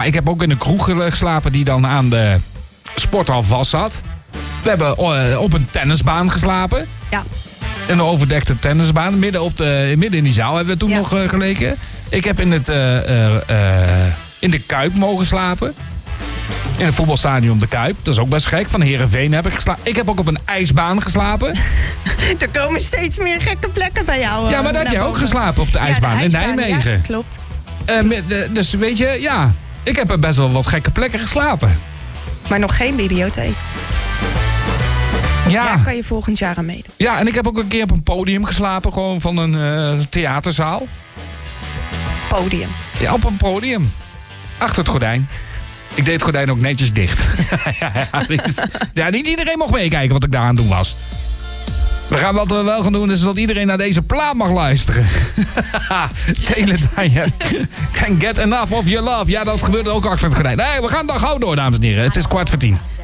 ik heb ook in een kroeg geslapen die dan aan de sporthal vast zat. We hebben op een tennisbaan geslapen. Ja. Een overdekte tennisbaan. Midden in die zaal hebben we toen nog geleken. Ik heb in de Kuip mogen slapen. In het voetbalstadion de Kuip. Dat is ook best gek. Van Heerenveen heb ik geslapen. Ik heb ook op een ijsbaan geslapen. Er komen steeds meer gekke plekken bij jou. Ja, maar daar heb je ook geslapen op de ijsbaan, in Nijmegen. Ja, klopt. Dus weet je, ja. Ik heb er best wel wat gekke plekken geslapen. Maar nog geen bibliotheek. Ja. Daar kan je volgend jaar aan meedoen. Ja, en ik heb ook een keer op een podium geslapen. Gewoon van een theaterzaal. Podium. Ja, op een podium. Achter het gordijn. Ik deed het gordijn ook netjes dicht. Niet iedereen mocht meekijken wat ik daar aan het doen was. Wat we wel gaan doen is dat iedereen naar deze plaat mag luisteren. Taylor Dayne. Can't get enough of your love. Ja, dat gebeurde ook achter het gordijn. Nee, we gaan dan gauw door, dames en heren. Het is 9:45.